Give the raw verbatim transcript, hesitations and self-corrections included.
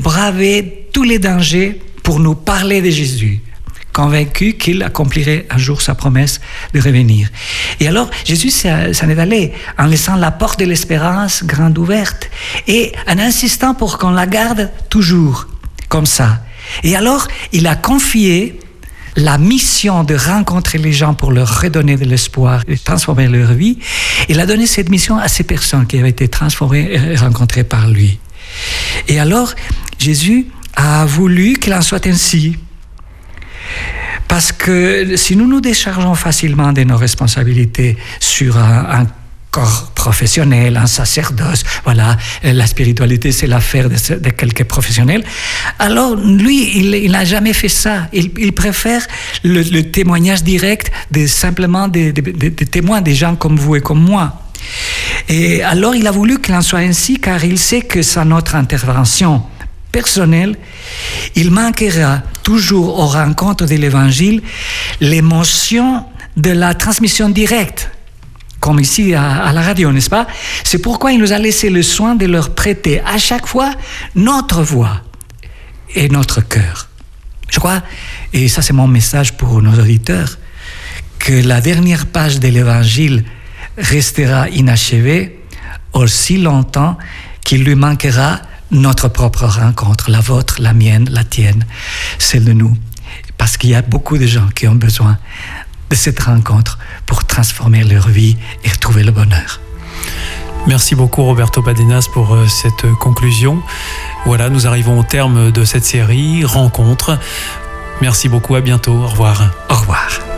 bravait tous les dangers pour nous parler de Jésus, convaincu qu'il accomplirait un jour sa promesse de revenir. Et alors, Jésus s'en est allé en laissant la porte de l'espérance grande ouverte et en insistant pour qu'on la garde toujours comme ça. Et alors, il a confié la mission de rencontrer les gens pour leur redonner de l'espoir et transformer leur vie. Il a donné cette mission à ces personnes qui avaient été transformées et rencontrées par lui. Et alors, Jésus a voulu qu'il en soit ainsi. Parce que si nous nous déchargeons facilement de nos responsabilités sur un, un corps professionnel, un sacerdoce, voilà, la spiritualité c'est l'affaire de, de quelques professionnels, alors lui, il, il n'a jamais fait ça. Il, il préfère le, le témoignage direct de simplement des de, de, de témoins, des gens comme vous et comme moi. Et alors il a voulu qu'il en soit ainsi, car il sait que sans notre intervention personnel, il manquera toujours aux rencontres de l'Évangile l'émotion de la transmission directe, comme ici à, à la radio, n'est-ce pas? C'est pourquoi il nous a laissé le soin de leur prêter à chaque fois notre voix et notre cœur. Je crois, et ça c'est mon message pour nos auditeurs, que la dernière page de l'Évangile restera inachevée aussi longtemps qu'il lui manquera notre propre rencontre, la vôtre, la mienne, la tienne, celle de nous. Parce qu'il y a beaucoup de gens qui ont besoin de cette rencontre pour transformer leur vie et retrouver le bonheur. Merci beaucoup Roberto Badenas pour cette conclusion. Voilà, nous arrivons au terme de cette série Rencontres. Merci beaucoup, à bientôt, au revoir. Au revoir.